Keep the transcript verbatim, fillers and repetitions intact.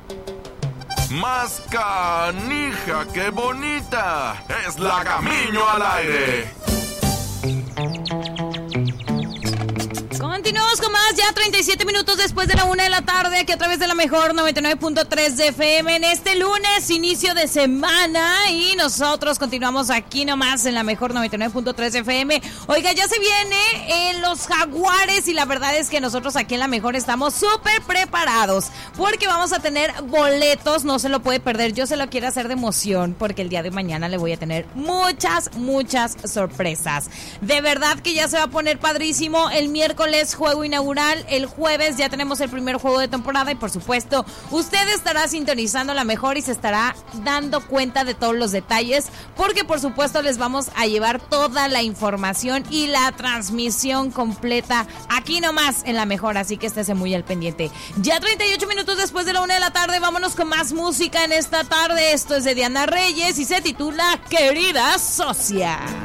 Más canija que bonita. Es la Camiño al aire. Continuamos con más, ya treinta y siete minutos después de la una de la tarde, aquí a través de la mejor noventa y nueve punto tres de F M en este lunes, inicio de semana, y nosotros continuamos aquí nomás en la mejor noventa y nueve punto tres de F M. Oiga, ya se viene en los Jaguares y la verdad es que nosotros aquí en la mejor estamos súper preparados porque vamos a tener boletos, no se lo puede perder, yo se lo quiero hacer de emoción porque el día de mañana le voy a tener muchas, muchas sorpresas. De verdad que ya se va a poner padrísimo. El miércoles juego inaugural, el jueves ya tenemos el primer juego de temporada y por supuesto usted estará sintonizando la mejor y se estará dando cuenta de todos los detalles porque por supuesto les vamos a llevar toda la información y la transmisión completa aquí nomás en la mejor, así que estése muy al pendiente. Ya treinta y ocho minutos después de la una de la tarde, vámonos con más música en esta tarde. Esto es de Diana Reyes y se titula Querida Socia.